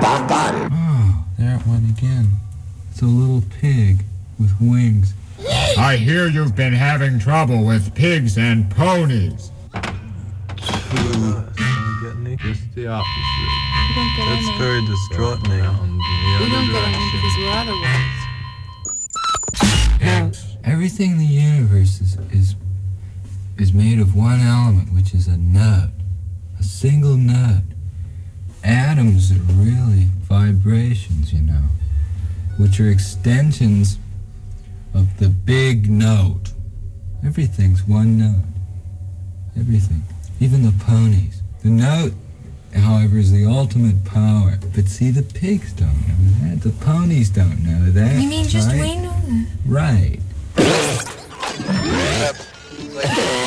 Oh, there it went again. It's a little pig with wings. I hear you've been having trouble with pigs and ponies. Just the opposite. We don't get That's any. very distraughting. We don't get any because we're otherwise. Everything in the universe is made of one element, which is a node. A single node. Atoms are really vibrations, you know, which are extensions of the big node. Everything's one node. Everything. Even the ponies. The node, however, is the ultimate power. But see, the pigs don't know that. The ponies don't know that. You mean just right? we know that? Right.